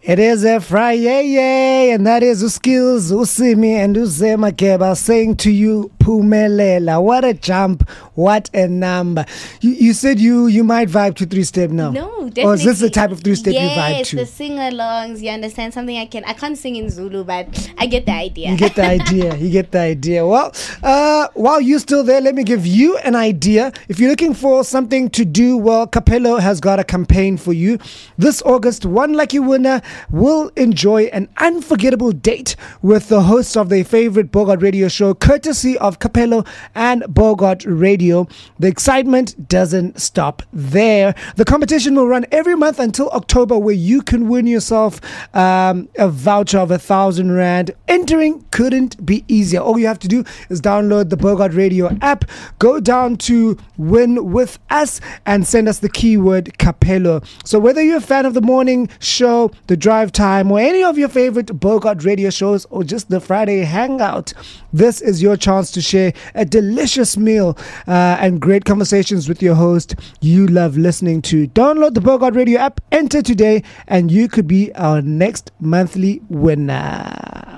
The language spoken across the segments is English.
It is a Friday, and that is Skills, Usimi, and Uzema Keba saying to you, Pumelela. What a jump, what a number. You said you might vibe to three-step now. No, definitely. Or is this the type of three-step you vibe to? Yes, the sing-alongs, you understand something I can't sing in Zulu, but I get the idea. You get the idea. Well, while you're still there, let me give you an idea. If you're looking for something to do, well, Capello has got a campaign for you. This August, one lucky winner will enjoy an unforgettable date with the hosts of their favorite Bogart radio show, courtesy of Capello and Bogart Radio. The excitement doesn't stop there. The competition will run every month until October, where you can win yourself a voucher of 1,000 Rand. Entering couldn't be easier. All you have to do is download the Bogart Radio app, go down to Win With Us, and send us the keyword Capello. So whether you're a fan of the morning show, the drive time, or any of your favorite Bogart radio shows, or just the Friday hangout, this is your chance to share a delicious meal and great conversations with your host you love listening to. Download the Bogart Radio app, enter today, and you could be our next monthly winner.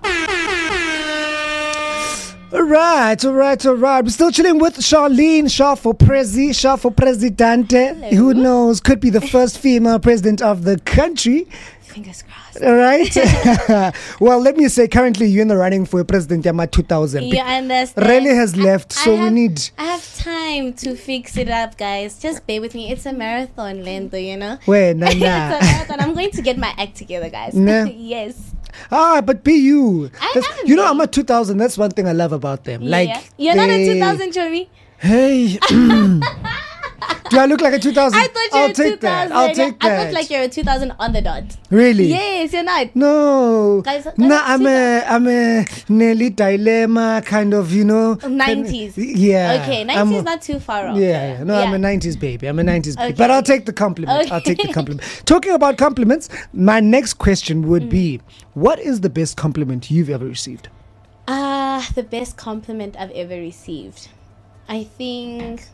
All right. We're still chilling with Charlene, Shah for Presidente. Hello. Who knows? Could be the first female president of the country. Fingers crossed. All right. Well, let me say, currently you're in the running for President Yama 2000. You understand? Rally has left, I have time to fix it up, guys. Just bear with me. It's a marathon, Lendo, you know? Wait, nah. It's a marathon. I'm going to get my act together, guys. Nah. Yes. But be you. I am You know, me. I'm a 2000. That's one thing I love about them. Yeah. Like, You're not a 2000, Chomi. Hey. Do I look like a 2000? I thought you were I'll take 2000. that. I'll take that. I look like you're a 2000 on the dot. Really? Yes, you're not. No. Guys, No, I'm a Nelly Dilemma kind of, you know. 90s. Yeah. Okay, 90s is not too far off. Yeah. No, I'm a 90s baby. Okay. But I'll take the compliment. I'll take the compliment. Talking about compliments, my next question would be, what is the best compliment you've ever received? The best compliment I've ever received. I think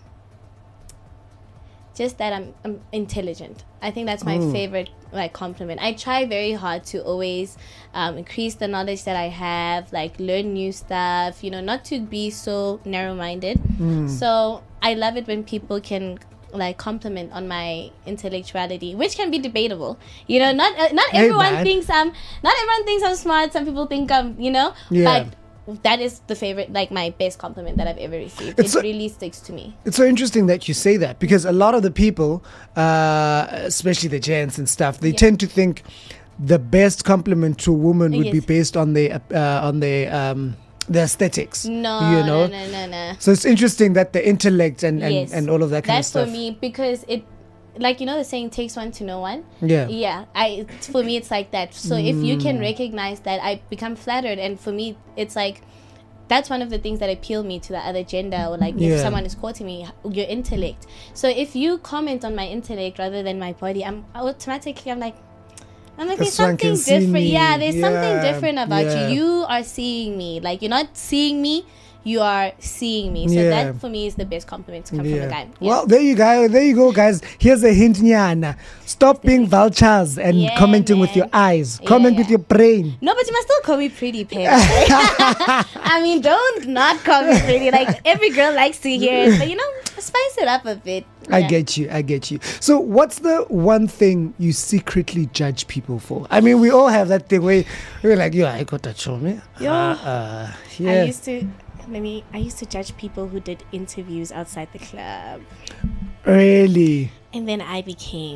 just that I'm intelligent. I think that's my favorite compliment. I try very hard to always increase the knowledge that I have, learn new stuff, not to be so narrow-minded. So I love it when people can compliment on my intellectuality, which can be debatable. Not everyone thinks I'm smart. Some people think I'm, Yeah. but that is the favorite, my best compliment that I've ever received. It really sticks to me. It's so interesting that you say that, because a lot of the people, especially the gents and stuff, they tend to think the best compliment to a woman would be based on the aesthetics. No. So it's interesting that the intellect and all of that kind of stuff. That's for me, because it, the saying, takes one to know one. Yeah. For me, it's like that. So if you can recognize that, I become flattered. And for me, it's that's one of the things that appeal me to the other gender, or if someone is quoting me, your intellect. So if you comment on my intellect rather than my body, I'm automatically, I'm like, there's something different. Yeah, there's something different about you. You are seeing me. You're not seeing me, you are seeing me. So that for me is the best compliment to come from a guy. Well, there you go, guys. Here's a hint, Nyana. Stop being vultures and commenting with your eyes. Comment with your brain. No, but you must still call me pretty, Pam. Don't not call me pretty. Every girl likes to hear it, but spice it up a bit. I get you. So what's the one thing you secretly judge people for? We all have that thing where we're like, I got that show me. I used to judge people who did interviews outside the club. Really? And then I became.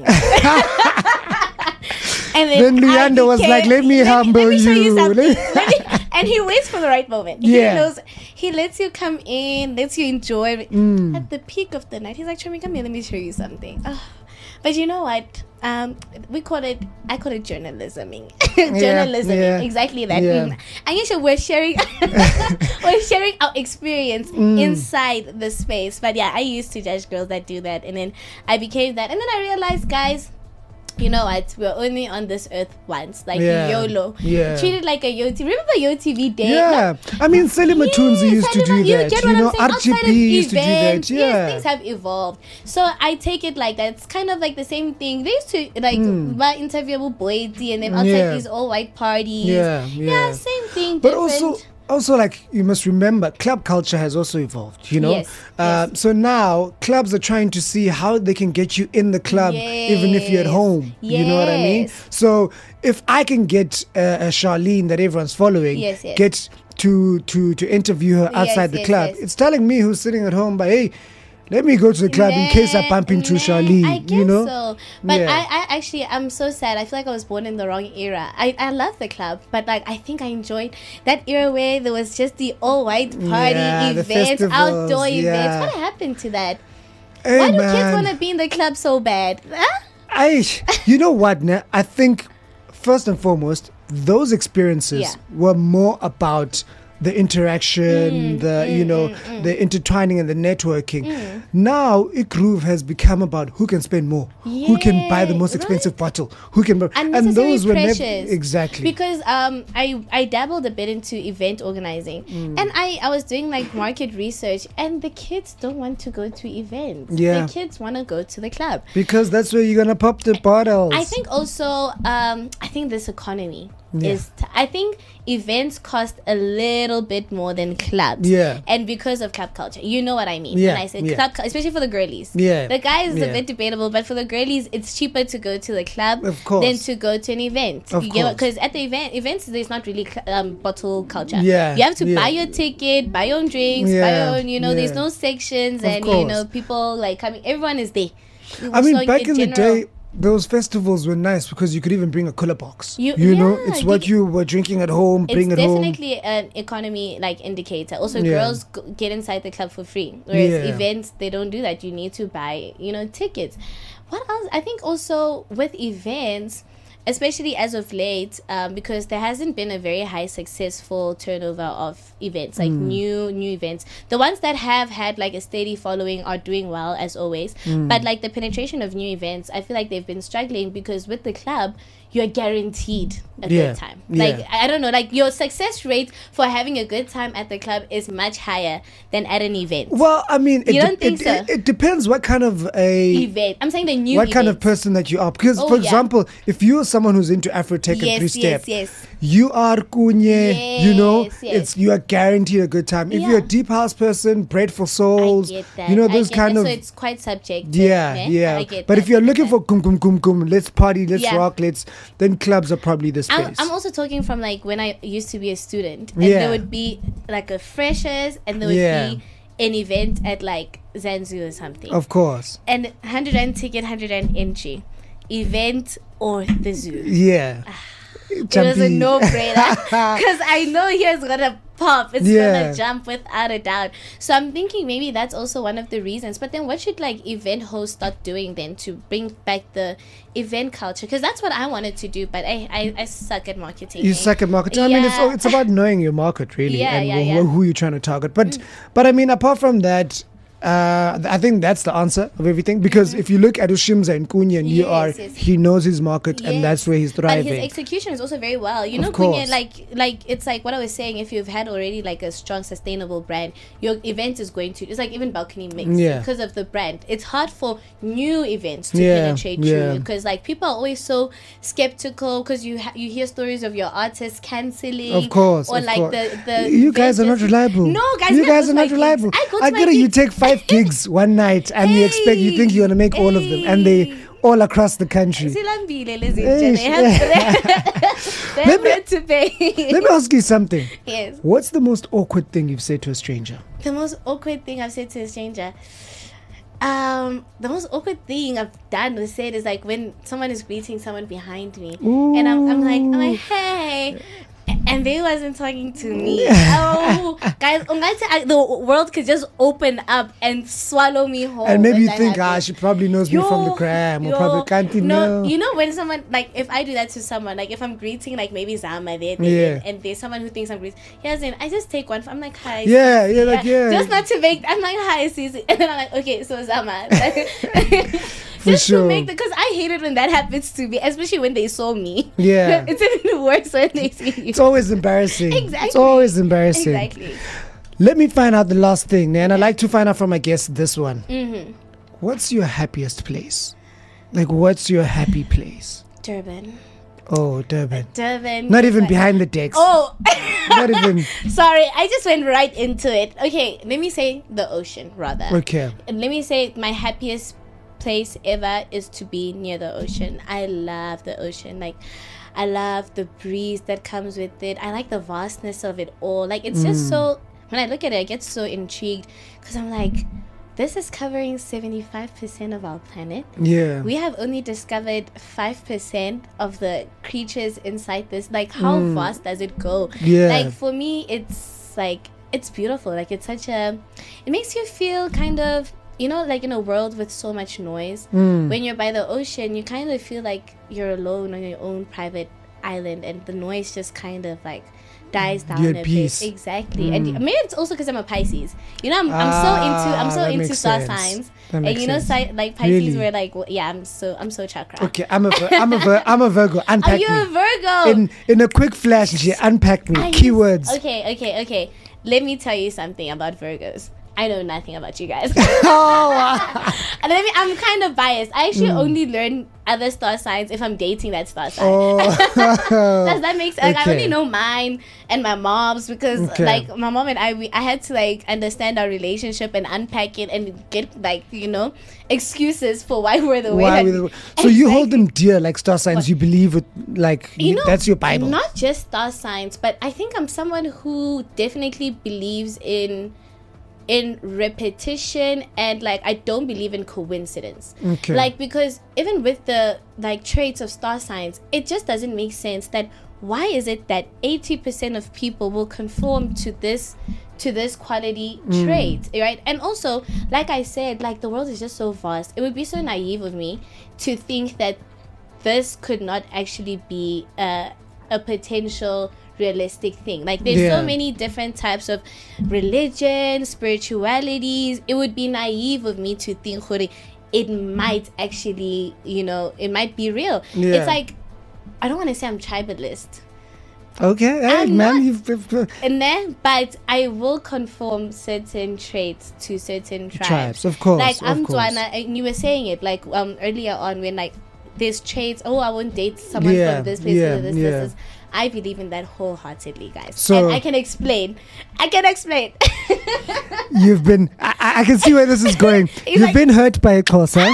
Then Leander was like, let me humble let me show you something. And he waits for the right moment. He lets you come in, lets you enjoy. At the peak of the night, he's like, Chomi, come here, let me show you something. But you know what? I call it journalisming. Exactly that. And we're sharing our experience inside the space. But I used to judge girls that do that, and then I became that, and then I realized, guys, you know what, we're only on this earth once, like Yeah. YOLO. Yeah. Treat it like a YOTV. Remember YOTV Day? Yeah, I mean, Selima Tunzi used to do You that. get You what know, I'm saying? Outside of RGB used to do that. events, Yeah. yes, things have evolved. So I take it like that. It's kind of like the same thing. They used to like buy interviewable Boydie, and then outside Yeah. these all white parties. Yeah. Same thing. But different. also, like, you must remember, club culture has also evolved, you know? Yes, yes. So now clubs are trying to see how they can get you in the club, even if you're at Yes. home. You know what I mean? Yes. So if I can get a Charlene that everyone's following, Yes, yes. get to interview her outside the yes, club, yes. it's telling me who's sitting at home, but hey, let me go to the club in case I bump into Charlene. I guess you know? so. But Yeah. I actually, I'm so sad. I feel like I was born in the wrong era. I love the club, but like I think I enjoyed that era where there was just the all white party Yeah, the events, outdoor festivals, events. yeah. What happened to that? Hey, Why do kids man. want to be in the club so bad? Huh? You know what, ne? I think first and foremost, those experiences Yeah. were more about the interaction, the intertwining and the networking. Now, Groove has become about who can spend more, who can buy the most Yeah, expensive bottle, who can buy, and Unnecessary those were never pressures. exactly. Because I dabbled a bit into event organizing, and I was doing like market research, and the kids don't want to go to events. Yeah. The kids want to go to the club. Because that's where you're gonna pop the bottles. I think also, I think this economy is. I think events cost a little bit more than clubs. Yeah. And because of club culture, you know what I mean. Yeah, When I say yeah. club, especially for the girlies. Yeah, The guys is yeah. a bit debatable, but for the girlies, it's cheaper to go to the club Of course. than to go to an event. Of course. Because at the events, there's not really bottle culture. Yeah, You have to yeah. buy your ticket, buy your own drinks, buy Yeah, your own. There's yeah. no sections, Of and course. people like coming. Everyone is there. I mean, So back in the general- day, those festivals were nice because you could even bring a cooler box. You- know, yeah, it's what you were drinking at home, bring It's it home. definitely an economy like indicator. Also, Yeah. girls get inside the club for free, whereas Yeah. events they don't do that. You need to buy tickets. What else? I think also with events, especially as of late, because there hasn't been a very high successful turnover of events, like new events. The ones that have had like a steady following are doing well as always, but like the penetration of new events, I feel like they've been struggling because with the club you're guaranteed a Yeah, good time. yeah. Like I don't know, like your success rate for having a good time at the club is much higher than at an event. Well, I mean, You don't think so? it depends what kind of Event. I'm saying the new what kind of event. person that you are. Because, Oh, for yeah. example, if you're someone who's into Afrotech and three step, yes. you are kunye, Yes. it's you are guaranteed a good time. If Yeah. you're a deep house person, bread for souls, I get that. those I get kind that. of So it's quite subjective. yeah. I get But that, if you're I get looking that. for kum, let's party, let's Yeah. rock, then clubs are probably the space. I'm also talking from like when I used to be a student, and Yeah. there would be like a freshers, and there would Yeah. be an event at like Zanzu or something, Of course. and 100 rand ticket, 100 rand entry, event or the zoo. Yeah. It was a Jumpy. no-brainer because I know here's gonna pop. It's Yeah. gonna jump without a doubt. So I'm thinking maybe that's also one of the reasons. But then what should like event hosts start doing then to bring back the event culture? Because that's what I wanted to do, but I suck at marketing. You suck at marketing. I mean, it's about knowing your market really, Yeah, and yeah, yeah. who you're trying to target. But I mean, apart from that, I think that's the answer of everything. Because if you look at Ushimza and Kunya, and Yes. he knows his market, and Yes. that's where he's But thriving. his execution is also very well. You Of know, course. Kunya, like it's like what I was saying. If you've had already like a strong, sustainable brand, your event is going to. It's like even Balcony Mix Yeah. because of the brand. It's hard for new events to Yeah, penetrate yeah. you because like people are always so skeptical because you hear stories of your artists cancelling. Of course, or of like course. the You guys are not vendors- reliable. No, guys, you I guys go are to my not reliable. gigs. I go to I my get it. You gigs. take 5 gigs one night, and you expect you think you're gonna make all of them, and they all across the country. Silambile, ladies and Eish. gentlemen. They're Let me- meant to pay. Let me ask you something. Yes. What's the most awkward thing you've said to a stranger? The most awkward thing I've said to a stranger. The most awkward thing I've done or said is like when someone is greeting someone behind me, and I'm like, hey, and they wasn't talking to me. Oh, guys, the world could just open up and swallow me whole. And maybe when you that think, happens. she probably knows me from the gram, or probably can't know. You know when someone like if I do that to someone, like if I'm greeting like maybe Zama there, Yeah. and there's someone who thinks I'm greeting, I just take one. I'm like, hi. Yeah, Sisi. yeah. Just not to make. I'm like, hi, Sisi, and then I'm like, okay, so Zama. Just sure. to make because I hate it when that happens to me, especially when they saw me. Yeah. It's even worse when they see you. It's always embarrassing. Exactly. It's always embarrassing. Exactly. Let me find out the last thing, and I'd like to find out from my guest this one. Mm-hmm. What's your happiest place? Like, what's your happy place? Durban. Oh, Durban. Durban. Not even behind the decks. Oh. Not even. Sorry, I just went right into it. Okay, let me say the ocean rather. Okay. And let me say my happiest place ever is to be near the ocean. I love the ocean. Like, I love the breeze that comes with it. I like the vastness of it all. Like, it's just so, when I look at it, I get so intrigued because I'm like, this is covering 75% of our planet. Yeah. We have only discovered 5% of the creatures inside this. Like, how fast does it go? Yeah. Like, for me, it's like, it's beautiful. Like, it's such a, it makes you feel kind of, you know, like in a world with so much noise. When you're by the ocean, you kind of feel like you're alone on your own private island, and the noise just kind of like dies down You're a at peace. bit. Exactly. And maybe it's also because I'm a Pisces. You know, I'm so that into makes star sense. signs. That And makes you know, sense. like Pisces Really? were like, well, yeah, I'm so chakra. Okay, I'm a Virgo. Are Unpack you a me. Virgo? In a quick flash, she unpack me. Are you- Keywords. Okay. Let me tell you something about Virgos. I know nothing about you guys. Oh, And I'm kind of biased. I actually only learn other star signs if I'm dating that star sign. oh. Does that make sense? Like, I Okay. only know mine and my mom's because Okay. like my mom and I had to like understand our relationship and unpack it and get like, you know, excuses for why we're the way Why that we- so you hold them dear, like star signs. What? You believe it, like You know, that's your Bible. Not just star signs, but I think I'm someone who definitely believes in repetition, and like I don't believe in coincidence. Okay. Like, because even with the like traits of star signs, it just doesn't make sense that why is it that 80% of people will conform to this quality trait, right? And also, like I said, like the world is just so vast. It would be so naive of me to think that this could not actually be a potential realistic thing. Like, there's Yeah. so many different types of religion, spiritualities. It would be naive of me to think it might actually, you know, it might be real. Yeah. It's like, I don't want to say I'm tribalist, Okay, hey, I'm man, not- you've and then, but I will conform certain traits to certain tribes. Of course. Like, of I'm course. Tswana, and you were saying it like earlier on when like there's traits. Oh, I won't date someone Yeah, from this place. yeah, this. yeah. I believe in that wholeheartedly, guys. So- and I can explain. You've been. I can see where this is going. He's You've like- been hurt by a Xhosa.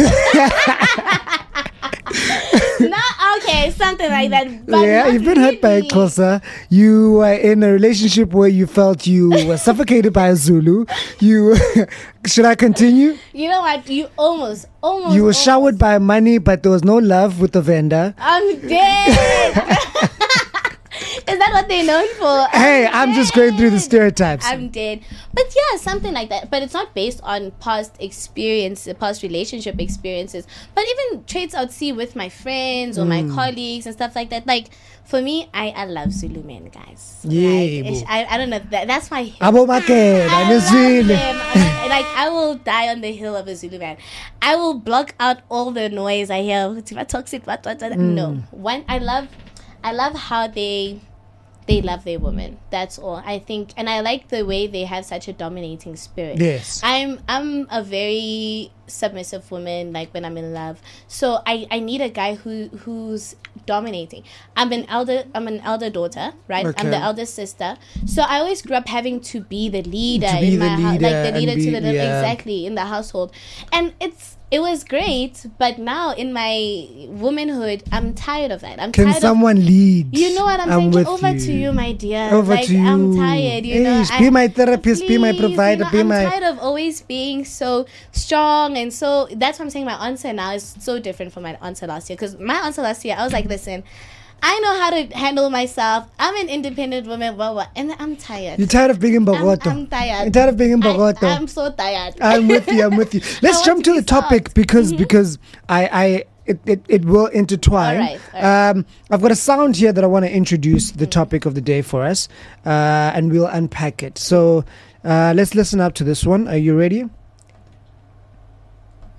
No, okay, something like that. But Yeah, not you've been hurt by a really. Xhosa. You were in a relationship where you felt you were suffocated by a Zulu. You should I continue? You know what? You almost. You were showered by money, but there was no love with the vendor. I'm dead. Is that what they're known for? Hey, I'm just going through the dead. stereotypes. I'm dead. But yeah, something like that. But it's not based on past experience, past relationship experiences. But even traits I'd see with my friends or my colleagues and stuff like that. Like, for me, I love Zulu men, guys. Yeah, Like, boo. I don't know. That's my hill. Abo Makeda, I love Nezwile. them. Like, I will die on the hill of a Zulu man. I will block out all the noise I hear. No. I love how they love their woman. That's all. I think, and I like the way they have such a dominating spirit. Yes. I'm a very submissive woman, like when I'm in love. So I need a guy who's dominating. I'm an elder daughter, right? Okay. I'm the eldest sister. So I always grew up having to be the leader To be in the my house, leader like the and leader be- to the yeah. exactly in the household. And it was great, but now in my womanhood, I'm tired of that. I'm Can tired of someone lead? you know what I'm saying? with Over you. to you, my dear. Over like, to you. I'm tired, you know. Eish, be my therapist, be my Please, provider, be I'm my- tired of always being so strong, and so that's what I'm saying. My answer now is so different from my answer last year. Because my answer last year, I was like, listen, I know how to handle myself. I'm an independent woman, blah, blah, and I'm tired. You're tired of being in Bogoto. I'm tired. You're tired of being in Bogoto. I'm so tired. I'm with you. I'm with you. Let's want jump to to the be topic soft. because it will intertwine. All right. I've got a sound here that I want to introduce the topic of the day for us, and we'll unpack it. So let's listen up to this one. Are you ready?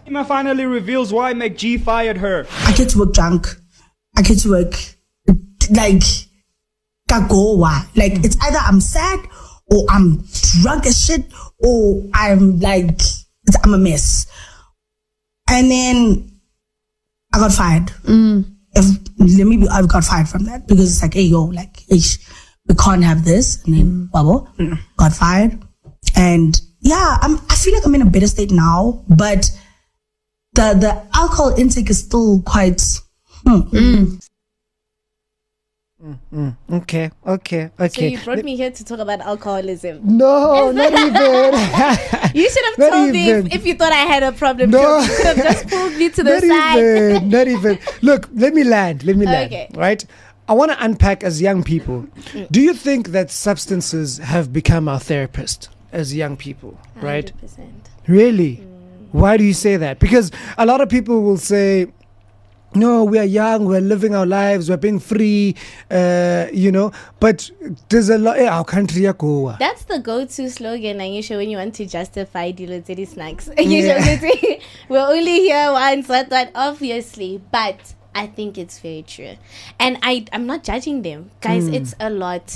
Emma finally reveals why McG fired her. I get to work drunk. I get to work like kagowa. Like it's either I'm sad or I'm drunk as shit or I'm like I'm a mess. And then I got fired. I got fired from that because it's like, hey yo, like we can't have this. And then got fired. And yeah, I feel like I'm in a better state now, but the alcohol intake is still quite. Okay. So you brought me here to talk about alcoholism. No, not even. You should have told me if you thought I had a problem. No. You could have just pulled me to the not side. Not even. Look, let me land. Okay. Right? I want to unpack as young people. Do you think that substances have become our therapist as young people? Right? 100%. Really? Why do you say that? Because a lot of people will say, no, we are young, we're living our lives, we're being free, but there's a lot, our country. That's the go-to slogan, Aisha, when you want to justify Diloteri snacks. We're only here once, but obviously, but I think it's very true. And I'm not judging them. Guys, it's a lot.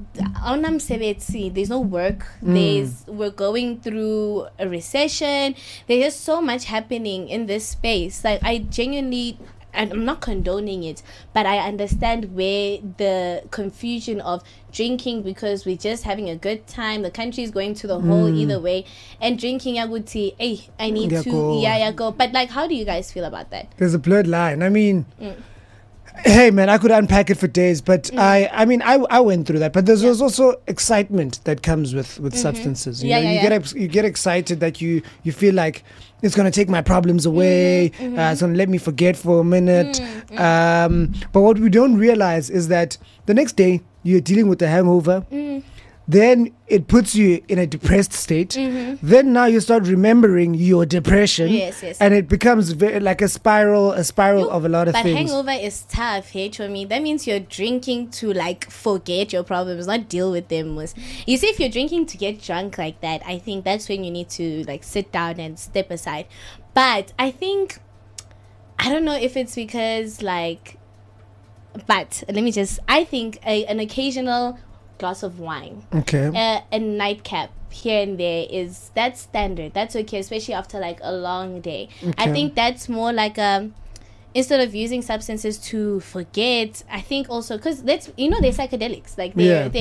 There's no work. We're going through a recession. There's just so much happening in this space. Like, I genuinely... And I'm not condoning it, but I understand where the confusion of drinking because we're just having a good time. The country is going to the hole either way. And drinking, I would say, hey, I need to, go. But like, how do you guys feel about that? There's a blurred line. I mean... Hey man, I could unpack it for days, but I went through that. But there's also excitement that comes with substances. You get excited that you feel like it's gonna take my problems away. It's gonna let me forget for a minute. But what we don't realize is that the next day you're dealing with the hangover. Then it puts you in a depressed state. Then now you start remembering your depression. Yes. And it becomes like a spiral of a lot of things. But hangover is tough, hey, for me. That means you're drinking to like forget your problems, not deal with them. You see, if you're drinking to get drunk like that, I think that's when you need to like sit down and step aside. But I think, I don't know if it's because like, but I think an occasional glass of wine, a nightcap here and there that's standard. That's okay, especially after like a long day. I think that's more like instead of using substances to forget, I think also because they're psychedelics. Like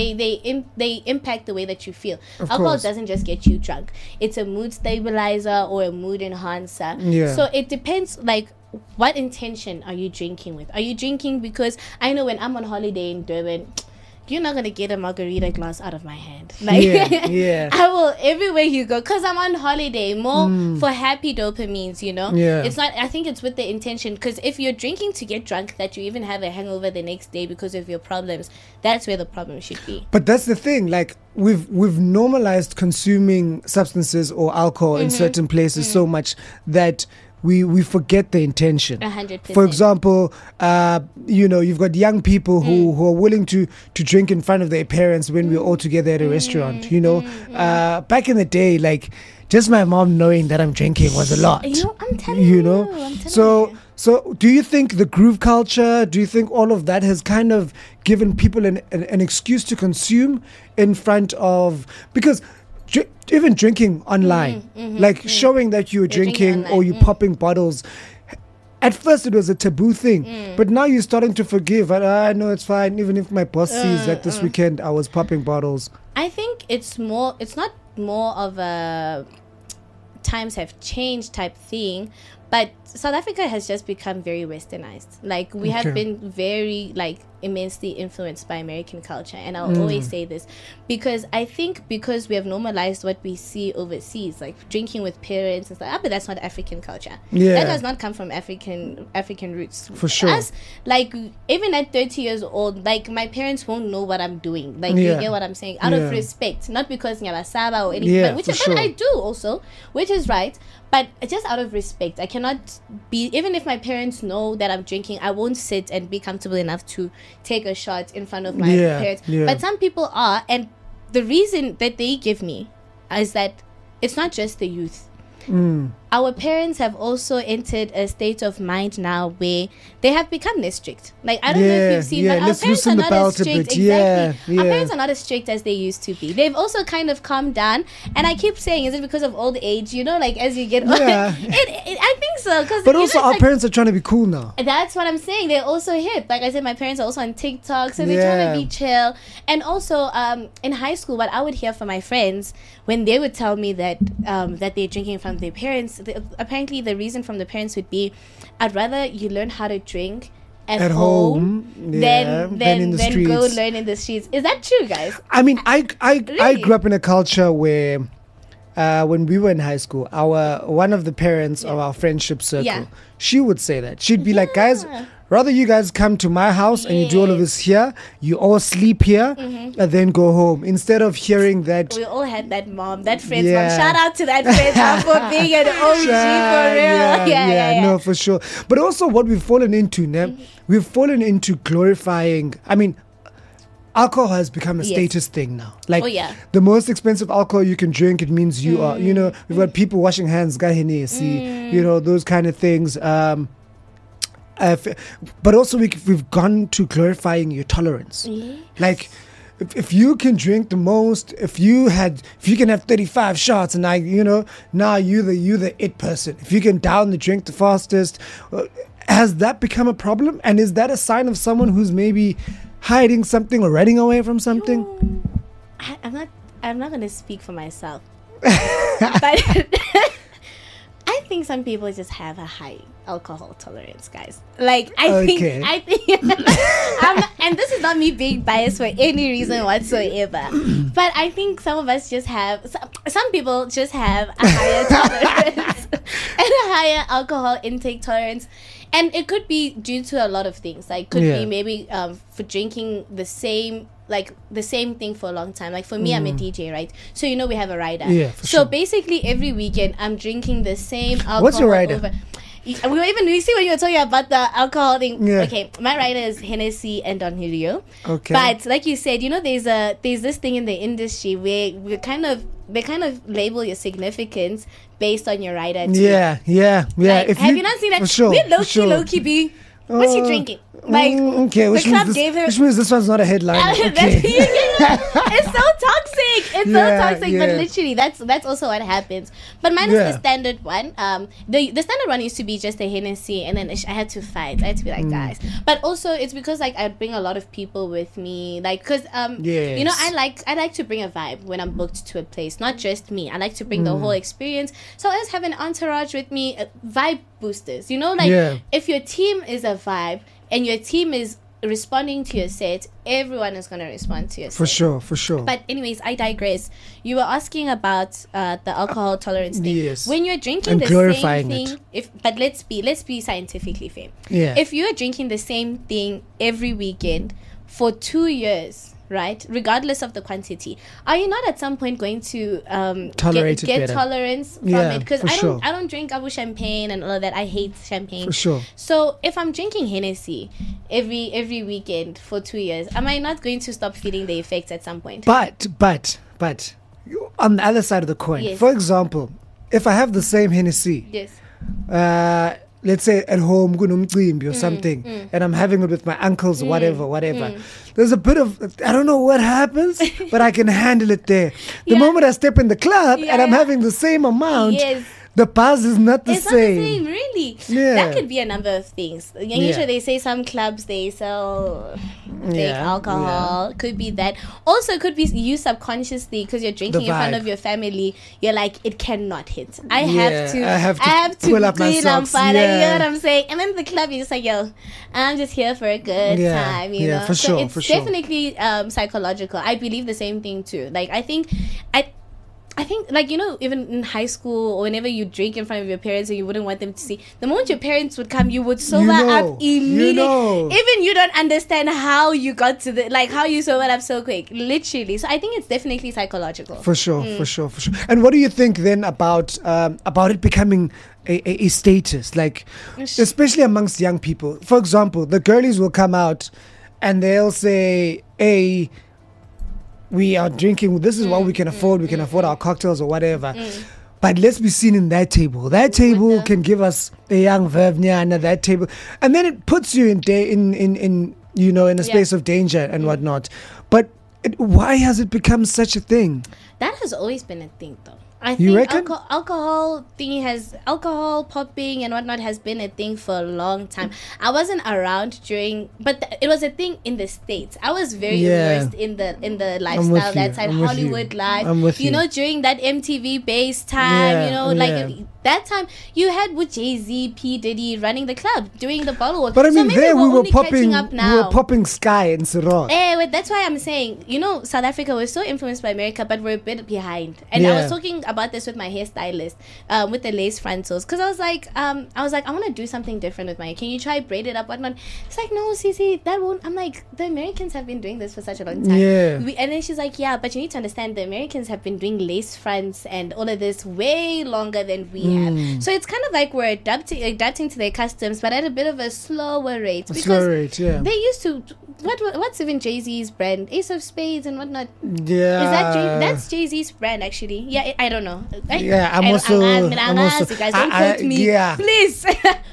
they impact the way that you feel. Alcohol doesn't just get you drunk. It's a mood stabilizer or a mood enhancer. So it depends like what intention are you drinking with? Are you drinking because I know when I'm on holiday in Durban, you're not gonna get a margarita glass out of my hand. Like, I will everywhere you go because I'm on holiday more for happy dopamines. It's not. I think it's with the intention because if you're drinking to get drunk, that you even have a hangover the next day because of your problems, that's where the problem should be. But that's the thing. Like we've normalized consuming substances or alcohol in certain places so much that we forget the intention. 100%. For example, you've got young people who are willing to drink in front of their parents when we're all together at a restaurant. Back in the day, like just my mom knowing that I'm drinking was a lot. I'm telling you. So do you think the groove culture, do you think all of that has kind of given people an excuse to consume in front of, because even drinking online, showing that you're drinking or you're popping bottles. At first, it was a taboo thing, but now you're starting to forgive. I know it's fine, even if my boss sees that this weekend I was popping bottles. I think it's not more of a times have changed type thing, but South Africa has just become very westernized. Like we have been very immensely influenced by American culture, and I'll always say this because I think because we have normalized what we see overseas, like drinking with parents and stuff. But that's not African culture. That does not come from African roots. For sure. Us, even at 30 years old, my parents won't know what I'm doing. You get what I'm saying? Out of respect, not because Nyabasaba or anything, but I do also, which is right. But just out of respect, I cannot be, even if my parents know that I'm drinking, I won't sit and be comfortable enough to take a shot in front of my parents. But some people are, and the reason that they give me is that it's not just the youth. our parents have also entered a state of mind now where they have become less strict. Like, I don't know if you've seen, but our let's parents are loosen the not as belt a strict. bit. Exactly. Yeah, Our yeah. parents are not as strict as they used to be. They've also kind of calmed down. And I keep saying, is it because of old age? You know, like as you get older. Yeah. I think so. But also, our parents are trying to be cool now. That's what I'm saying. They're also hip. Like I said, my parents are also on TikTok, so they're trying to be chill. And also, in high school, what I would hear from my friends when they would tell me that that they're drinking from their parents, apparently the reason from the parents would be, I'd rather you learn how to drink at home than go learn in the streets. Is that true, guys? I mean, I Really? grew up in a culture where when we were in high school, one of the parents of our friendship circle, she would say that. She'd be like, guys, rather you guys come to my house and you do all of this here, you all sleep here, and then go home. Instead of hearing that. We all had that mom, that friend's mom. Shout out to that friend's mom for being an OG for real. Yeah. No, for sure. But also what we've fallen into, we've fallen into glorifying, I mean, alcohol has become a status thing now. Like, the most expensive alcohol you can drink, it means you are, you know, we've got people washing hands, you know, those kind of things. But also we've gone to glorifying your tolerance. Like, if you can drink the most, if you can have 35 shots, and now you're the it person. If you can down the drink the fastest, has that become a problem? And is that a sign of someone who's maybe hiding something or running away from something? I'm not gonna speak for myself, but I think some people just have a high alcohol tolerance, guys. Like, I think, and this is not me being biased for any reason whatsoever, but I think some people just have a higher tolerance and a higher alcohol intake tolerance. And it could be due to a lot of things. Like, could be maybe for drinking the same thing for a long time. Like, for me, I'm a DJ, right? So, we have a rider. Yeah, for so sure. Basically, every weekend, I'm drinking the same alcohol. What's your rider? You see when you were talking about the alcohol thing. Yeah. Okay, my rider is Hennessy and Don Julio. Okay. But like you said, there's this thing in the industry where they kind of label your significance based on your rider too. Yeah. Like, have you not seen that? For sure. We're low-key be. What's he drinking? Like, okay, which means this one's not a headline. Okay. It's so toxic. But literally, that's also what happens. But mine is the standard one. The standard one used to be just a Hennessy, and then I had to fight. I had to be like, guys. But also, it's because like I bring a lot of people with me, like because I like to bring a vibe when I'm booked to a place, not just me. I like to bring the whole experience. So I just have an entourage with me, vibe boosters. If your team is a vibe and your team is responding to your set, everyone is going to respond to your set. For sure. But anyways, I digress. You were asking about the alcohol tolerance thing. Yes. When you're drinking and the glorifying same thing, but let's be scientifically fair. Yeah. If you're drinking the same thing every weekend for 2 years, right, regardless of the quantity, are you not at some point going to get tolerance from it? Because I don't drink Abu champagne and all of that. I hate champagne. For sure. So if I'm drinking Hennessy every weekend for 2 years, am I not going to stop feeling the effects at some point? But on the other side of the coin, Yes. for example, if I have the same Hennessy, Yes. let's say at home or something, and I'm having it with my uncles or whatever. There's a bit of, I don't know what happens, but I can handle it there. The moment I step in the club and I'm having the same amount, Yes. the buzz is not the It's same. not the same, really. Yeah. That could be a number of things. Usually they say some clubs they sell fake alcohol. Could be that. Also, could be you subconsciously, because you're drinking in front vibe. of your family. You're like, it cannot hit. I Yeah, have to pull up my clean on socks. fire. You know Yeah. what I'm saying? And then the club, you're just like, yo, I'm just here for a good time. You know, for so sure, it's for sure. definitely psychological. I believe the same thing too. Like, I think, like, even in high school, or whenever you drink in front of your parents and you wouldn't want them to see, the moment your parents would come, you would sober up immediately. Even you don't understand how you got to how you sobered up so quick, literally. So I think it's definitely psychological. For sure. And what do you think then about it becoming a status, like especially amongst young people? For example, the girlies will come out and they'll say, hey, we are drinking, this is what we can afford, we can afford our cocktails or whatever. But let's be seen in that table. That table can give us a young Vervnyana, that table. And then it puts you in in a space of danger and whatnot. But why has it become such a thing? That has always been a thing, though. I You think reckon? alcohol popping and whatnot has been a thing for a long time. I wasn't around during, but it was a thing in the States. I was very immersed in the lifestyle that side, Hollywood life. I'm with you. During that MTV based time, that time you had with Jay-Z, P Diddy running the club doing the bottle work. But I mean, so there we were only popping, catching up now. Sky and Ciroc. That's why I'm saying, South Africa was so influenced by America, but we're a bit behind. And I was talking about this with my hairstylist, with the lace frontals, because I was like, I want to do something different with my hair. Can you try braid it up, whatnot? It's like, no, Cece, that won't. I'm like, the Americans have been doing this for such a long time. Yeah. And then she's like, yeah, but you need to understand, the Americans have been doing lace fronts and all of this way longer than we have. So it's kind of like we're adapting to their customs, but at a bit of a slower rate. They used to. What's even Jay-Z's brand? Ace of Spades and whatnot. Yeah. Is that that's Jay-Z's brand, actually? Yeah, I don't know. I'm also. You guys don't quote me, please.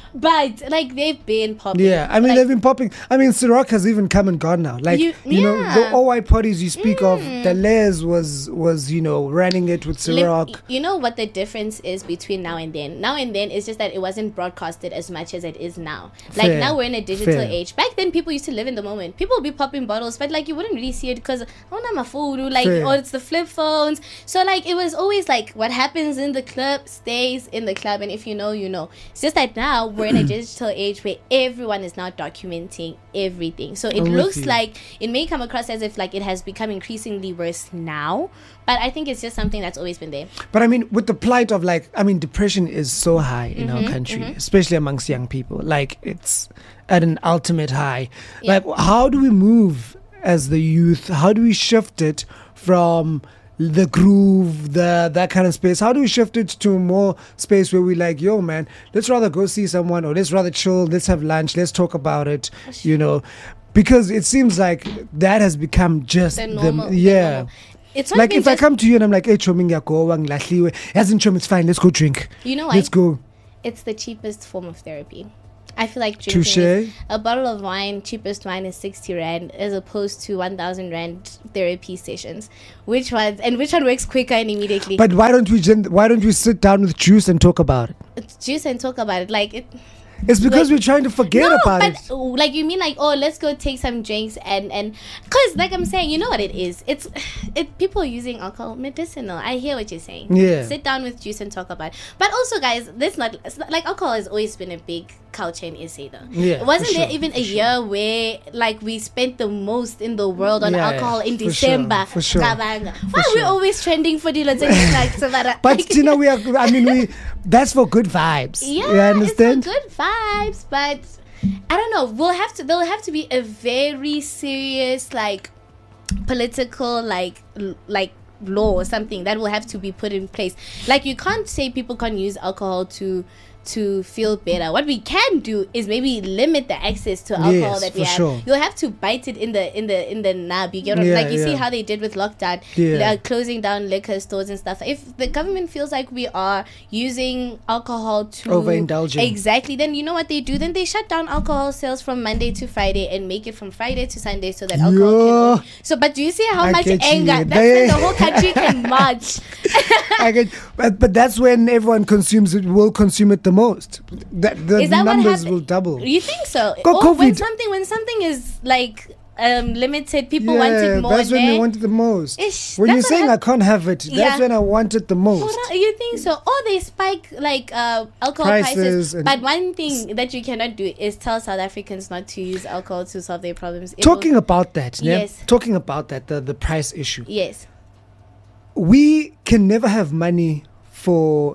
But like, they've been popping. Yeah, I mean, they've been popping. I mean, Ciroc has even come and gone now. Like, the all white parties you speak of, the Les was running it with Ciroc. You know what the difference is between now and then? Now and then is just that it wasn't broadcasted as much as it is now. Like, now we're in a digital age. Back then, people used to live in the moment. People would be popping bottles, but like, you wouldn't really see it because my phone, or it's the flip phones. So like, it was always like, what happens in the club stays in the club, and if you know, you know. It's just that now we're in a digital age where everyone is now documenting everything. So it looks like, it may come across as if like it has become increasingly worse now, but I think it's just something that's always been there. But I mean, with the plight of depression is so high in our country, especially amongst young people. Like, it's at an ultimate high. Yeah. Like, how do we move as the youth? How do we shift it from the groove, that kind of space? How do we shift it to more space where we like, yo, man, let's rather go see someone, or let's rather chill, let's have lunch, let's talk about it, because it seems like that has become just the normal. It's like, if I come to you and I'm like, hey, it's fine, let's go drink. You know what? Let's go. It's the cheapest form of therapy. I feel like drinking a bottle of wine, cheapest wine is 60 Rand as opposed to 1,000 Rand therapy sessions. Which one works quicker and immediately? But why don't we sit down with Juice and talk about it? It's because we're trying to forget about it. Like, you mean like, oh, let's go take some drinks and because like I'm saying, you know what it is? It's people using alcohol medicinal. I hear what you're saying. Yeah. Sit down with Juice and talk about it. But also, guys, it's not like, alcohol has always been a big culture in SA though. Yeah. Wasn't there even a year where like we spent the most in the world on alcohol in December? For sure. Why are we always trending for the But Tina, that's for good vibes. Yeah, you understand? It's for good vibes, but I don't know. There'll have to be a very serious like political like law or something that will have to be put in place. Like, you can't say people can't use alcohol to feel better. What we can do is maybe limit the access to alcohol that we have. Sure. You'll have to bite it in the nub. You get what like you see how they did with lockdown, closing down liquor stores and stuff. If the government feels like we are using alcohol to overindulging, exactly, then you know what they do? Then they shut down alcohol sales from Monday to Friday and make it from Friday to Sunday so that alcohol can. So, but do you see how much anger? That's when the whole country can march. But that's when everyone will consume it the most. The numbers will double. You think so? When something is like limited, people want it more. That's when they want it the most. When you're saying I can't have it, that's when I want it the most. You think so? Or they spike like alcohol prices. But one thing that you cannot do is tell South Africans not to use alcohol to solve their problems. Talking about that, the price issue. Yes. We can never have money for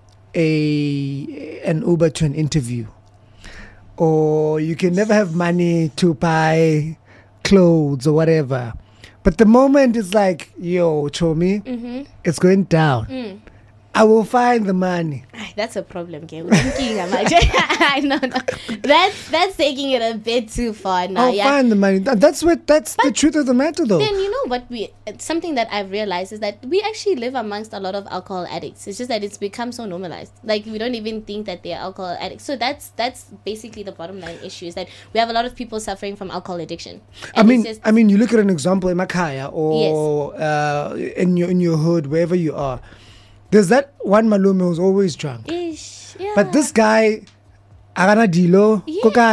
an Uber to an interview, or you can never have money to buy clothes or whatever. But the moment it's like, yo, Chomi, it's going down. I will find the money. That's a problem, okay? No. That's taking it a bit too far now. I'll find the money. That's the truth of the matter, though. Then you know what something that I've realized is that we actually live amongst a lot of alcohol addicts. It's just that it's become so normalized. Like we don't even think that they're alcohol addicts. So that's basically the bottom line issue, is that we have a lot of people suffering from alcohol addiction. I mean, you look at an example in Makaya or in your hood, wherever you are. There's that one malume who's always drunk. Ish, yeah. But this guy, agana dilo,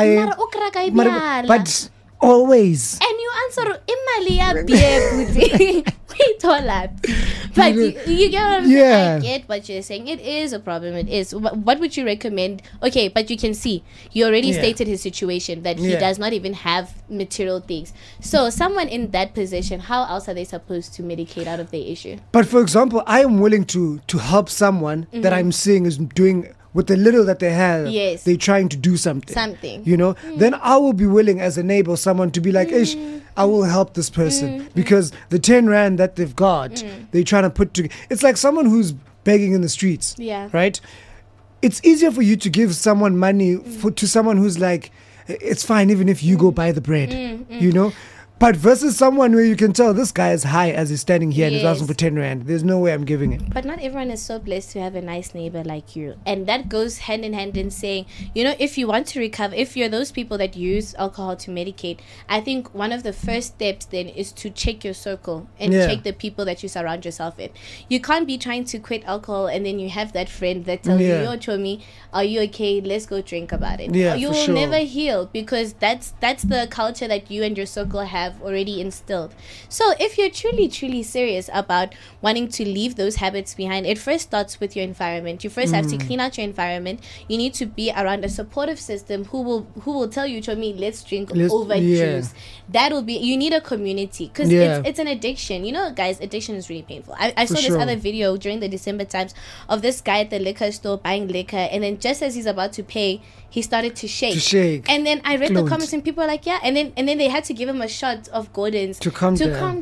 but always. And you answer, imali ya beer, booty. Wait, hold up. But you get what I'm saying? I get what you're saying. It is a problem. It is. What would you recommend? Okay, but you can see, you already stated his situation, that he does not even have material things. So someone in that position, how else are they supposed to medicate out of their issue? But for example, I am willing to help someone that I'm seeing is doing, with the little that they have, they're trying to do something. You know, then I will be willing as a neighbor, someone to be like, Ish, I will help this person because the 10 rand that they've got, they're trying to put together. It's like someone who's begging in the streets, right? It's easier for you to give someone money to someone who's like, it's fine even if you go buy the bread, you know? But versus someone where you can tell this guy is high as he's standing here and he's asking for 10 rand. There's no way I'm giving it. But not everyone is so blessed to have a nice neighbor like you. And that goes hand in hand in saying, you know, if you want to recover, if you're those people that use alcohol to medicate, I think one of the first steps then is to check your circle and check the people that you surround yourself with. You can't be trying to quit alcohol and then you have that friend that tells you, yo, Chomi, are you okay? Let's go drink about it. You will never heal, because that's the culture that you and your circle have already instilled. So if you're truly serious about wanting to leave those habits behind, it first starts with your environment. You first have to clean out your environment. You need to be around a supportive system who will tell you, Chomi, let's drink over juice. That'll be, you need a community, because it's an addiction. You know, guys, addiction is really painful. I saw this other video during the December times of this guy at the liquor store buying liquor, and then just as he's about to pay, he started to shake. And then I read the comments and people are like, and then they had to give him a shot of Gordon's to calm down.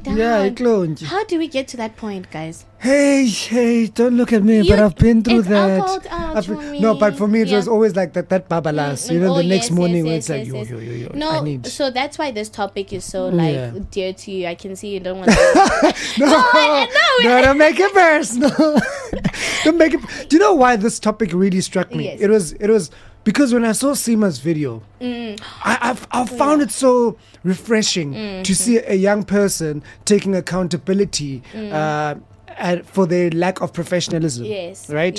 How do we get to that point, guys? Hey, don't look at me, but I've been through that. No, but for me it was always like that babalas. You know, the next morning when it's like, yo. No, so that's why this topic is so dear to you. I can see you don't want to. No, don't make it personal. Don't make it. Do you know why this topic really struck me? It was because when I saw Seema's video, I found it so refreshing to see a young person taking accountability for their lack of professionalism. Right?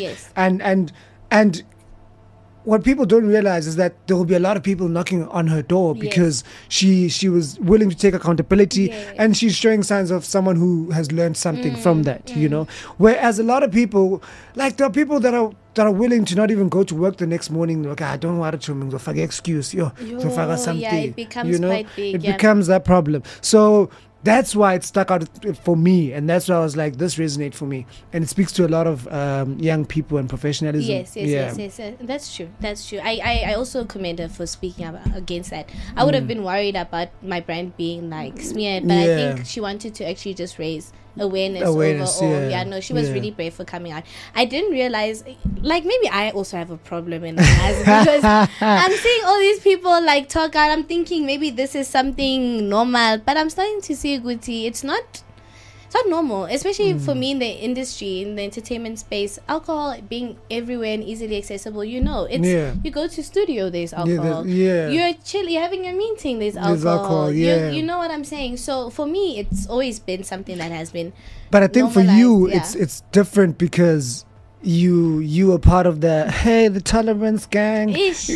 And what people don't realize is that there will be a lot of people knocking on her door because she was willing to take accountability and she's showing signs of someone who has learned something from that, you know. Whereas a lot of people, like there are people that are willing to not even go to work the next morning. Like, I don't want to fuck excuse, something. It becomes quite big. It becomes that problem. So that's why it stuck out for me, and that's why I was like, this resonates for me, and it speaks to a lot of young people and professionalism. Yes. That's true. I also commend her for speaking against that. I would have been worried about my brand being like smeared, but I think she wanted to actually just raise awareness overall. She was really brave for coming out. I didn't realize, like, maybe I also have a problem in my eyes because I'm seeing all these people like talk out. I'm thinking maybe this is something normal, but I'm starting to see, Guti, it's not normal, especially for me in the industry, in the entertainment space. Alcohol being everywhere and easily accessible, you go to studio, there's alcohol. You're chill, you're having a meeting, there's alcohol. You know what I'm saying? So for me, it's always been something that has been. But I think for you, it's different because you are part of the tolerance gang.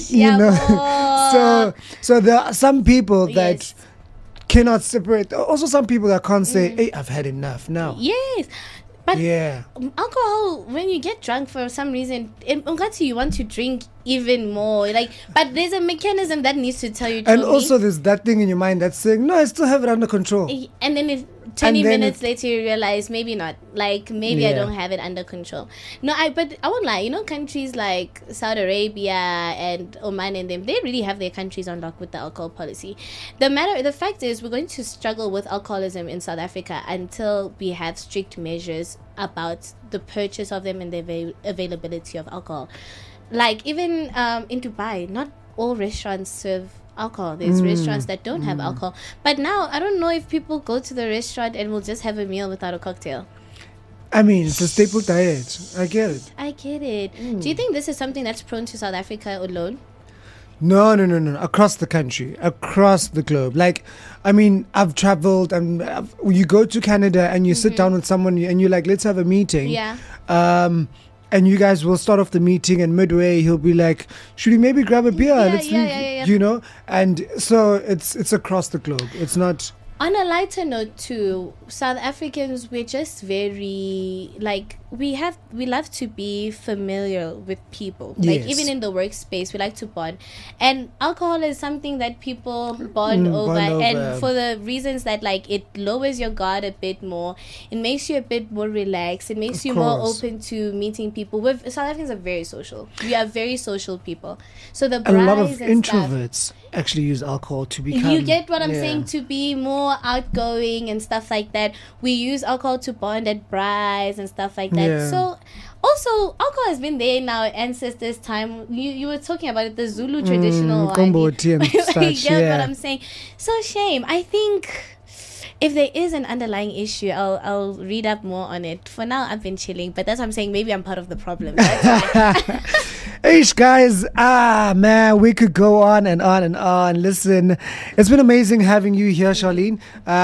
So there are some people that cannot separate. Also, some people that can't say, "Hey, I've had enough now." Yes, but alcohol, when you get drunk for some reason, you want to drink even more. But there's a mechanism that needs to tell you. And also, there's that thing in your mind that's saying, "No, I still have it under control." And then 20 And then minutes later you realize maybe not, like maybe I Yeah. don't have it under control. But I won't lie, you know, countries like Saudi Arabia and Oman and them, they really have their countries on lock with the alcohol policy. The fact is, we're going to struggle with alcoholism in South Africa until we have strict measures about the purchase of them and the availability of alcohol. Like even in Dubai, not all restaurants serve alcohol. There's restaurants that don't have alcohol. But now I don't know if people go to the restaurant and will just have a meal without a cocktail. I mean, it's a staple diet. I get it. I get it. Do you think this is something that's prone to South Africa alone? No. Across the country, across the globe. Like, I mean, I've traveled and you go to Canada and you sit down with someone and you're like, let's have a meeting. Yeah. And you guys will start off the meeting, and midway he'll be like, should we maybe grab a beer? Yeah. You know? And so it's across the globe. It's not... On a lighter note too, South Africans, we're just very, like, we love to be familiar with people. Like, Yes. even in the workspace, we like to bond. And alcohol is something that people bond over. And for the reasons that, like, it lowers your guard a bit more. It makes you a bit more relaxed. It makes you more course. open to meeting people. South Africans are very social. We are very social people. So the A lot of braais and stuff, introverts actually use alcohol to become... you get what I'm Yeah. saying? To be more outgoing and stuff like that. We use alcohol to bond at braais and stuff like that. Yeah. So, also, alcohol has been there in our ancestors' time. You were talking about it, the Zulu traditional Kombo wine. tea and You such, get yeah. what I'm saying? So, shame. I think... if there is an underlying issue, I'll read up more on it. For now, I've been chilling, but that's what I'm saying. Maybe I'm part of the problem. That's why. Hey guys, man, we could go on and on and on. Listen, it's been amazing having you here, Charlene.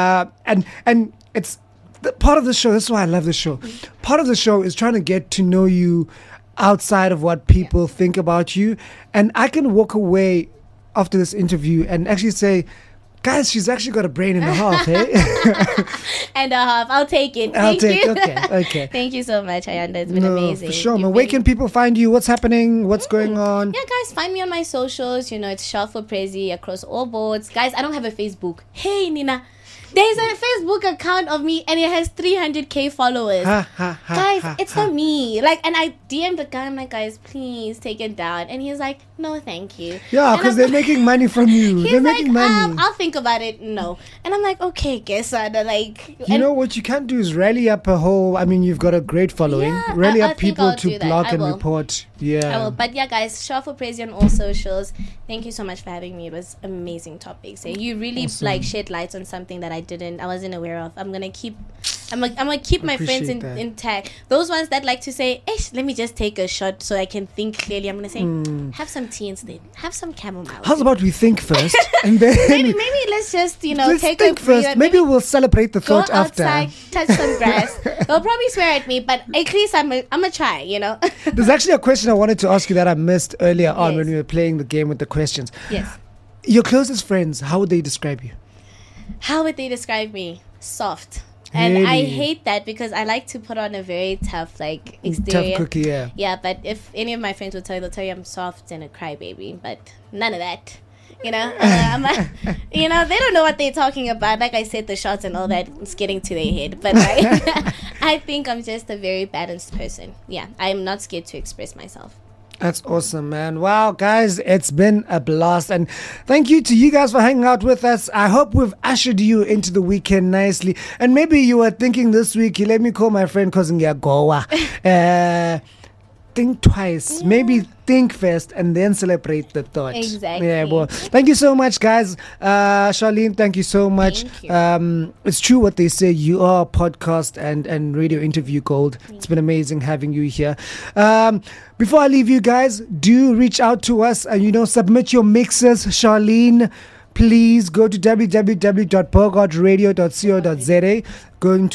And it's part of the show. This is why I love the show. Part of the show is trying to get to know you outside of what people think about you. And I can walk away after this interview and actually say, guys, she's actually got a brain and a half, eh? And a half. I'll take it. I'll Thank take you. Okay. Thank you so much, Ayanda. It's been amazing. For sure, You've man. Where been- can people find you? What's happening? What's going on? Yeah, guys, find me on my socials. You know, it's Sha for Prezi across all boards. Guys, I don't have a Facebook. Hey, Nina. There's a Facebook account of me and it has 300k followers. Guys, it's not me. Like, and I DM'd the guy. I'm like, guys, please take it down. And he's like, no, thank you. Yeah, And because I'm they're like- making money from you. He's They're like, making money. I'll think about it. No. And I'm like, okay, guess what? Like, You know what you can do is rally up a whole. I mean, you've got a great following. Yeah, Rally I up think people I'll to do that. block I and will. report. I Yeah. will. But yeah, guys, Sha for Prezi on all socials. Thank you so much for having me. It was amazing topics. You really like shed light on something that I wasn't aware of. I'm gonna keep my friends Appreciate that. intact. Those ones that like to say, let me just take a shot so I can think clearly. I'm gonna say, have some tea instead. Have some chamomile. How's about we think first and then maybe let's just let's take think a first. breather. Maybe we'll celebrate the go thought after. outside, touch some grass. They'll probably swear at me, but at least I'm a try. There's actually a question I wanted to ask you that I missed earlier on Yes. when we were playing the game with the questions. Yes. Your closest friends, how would they describe you? How would they describe me? Soft. And I Really? hate that because I like to put on a very tough exterior. Tough cookie, yeah. Yeah, but if any of my friends will tell you, they'll tell you I'm soft and a crybaby, but none of that. They don't know what they're talking about. Like I said, the shots and all that, it's getting to their head. But I think I'm just a very balanced person. Yeah, I'm not scared to express myself. That's awesome, man. Wow, guys, it's been a blast. And thank you to you guys for hanging out with us. I hope we've ushered you into the weekend nicely. And maybe you were thinking this week, let me call my friend because Goa. Think twice. Yeah. Maybe think first and then celebrate the thought. Exactly. Yeah, well, thank you so much, guys. Charlene, thank you so much. Thank you. It's true what they say. You are podcast and radio interview gold. It's been amazing having you here. Before I leave you guys, do reach out to us and, submit your mixes. Charlene, please go to www.bogardradio.co.za. Go into